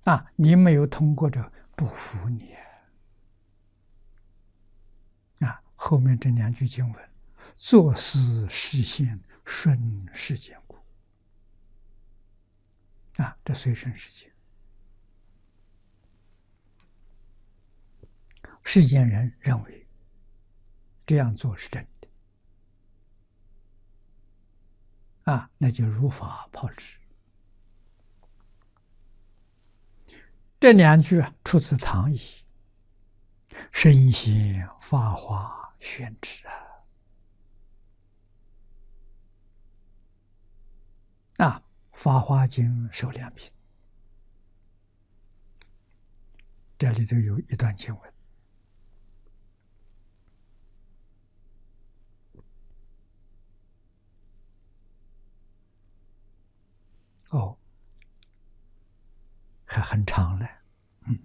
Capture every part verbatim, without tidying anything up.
啊，你没有通过这不服你啊。后面这两句经文，作思实现，顺世间故啊，这随顺世界。世间人认为这样做是真的啊，那就如法炮制。这两句出自唐译，圣贤法华宣旨啊，啊，法华经受良品，这里头有一段经文。哦，还很长了。嗯，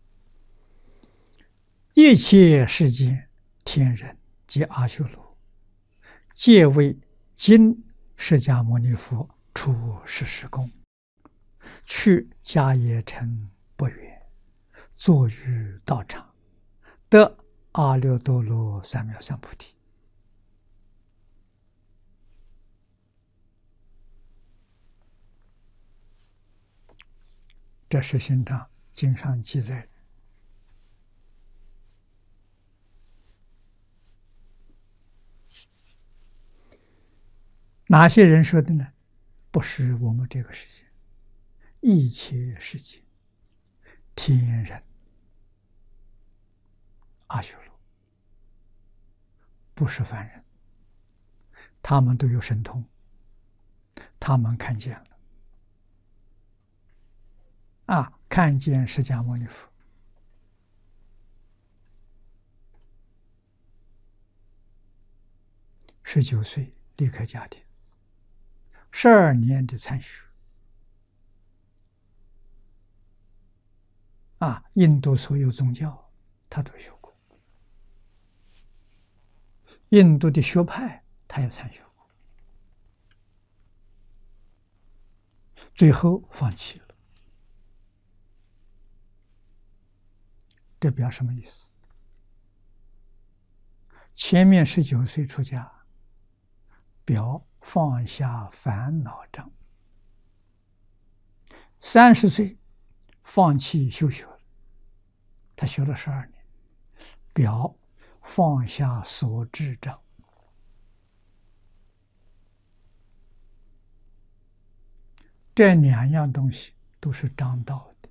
一切世间天人及阿修罗，皆为今释迦牟尼佛出世时空，去迦叶城不远，坐于道场，得阿耨多罗三藐三菩提。这是经上经上记载的。哪些人说的呢？不是我们这个世界，一切世界天人阿修罗，不是凡人，他们都有神通，他们看见了啊，看见释迦牟尼佛十九岁离开家庭，十二年的参学啊，印度所有宗教他都学过，印度的学派他也参学过，最后放弃了。这表什么意思？前面十九岁出家，表放下烦恼障；三十岁放弃修学了，他学了十二年，表放下所知障。这两样东西都是障道的。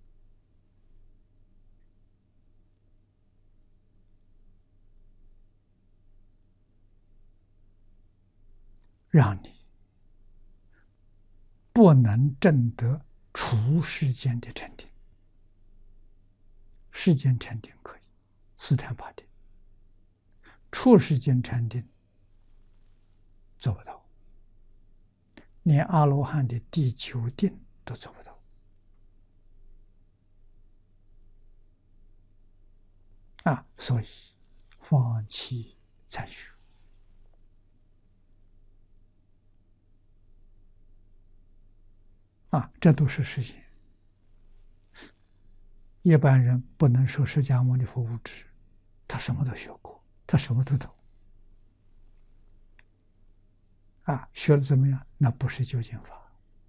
让你不能证得除世间的禅定，世间禅定可以，四禅八定；出世间禅定做不到，连阿罗汉的第九定都做不到啊！所以放弃参学。啊，这都是实现。一般人不能说释迦牟尼佛无知，他什么都学过，他什么都懂。啊，学的怎么样？那不是究竟法。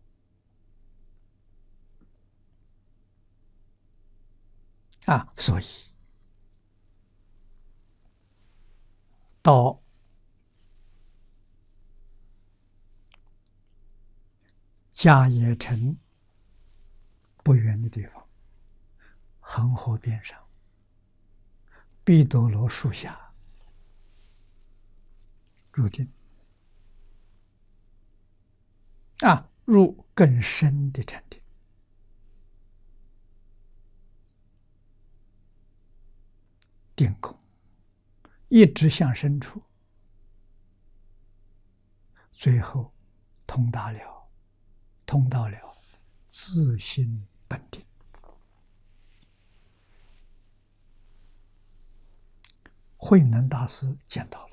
啊，所以到迦叶城不远的地方，恒河边上，毗多罗树下入定，啊，入更深的禅定，定功一直向深处，最后通达了，通到了自心本定。慧能大师见到了。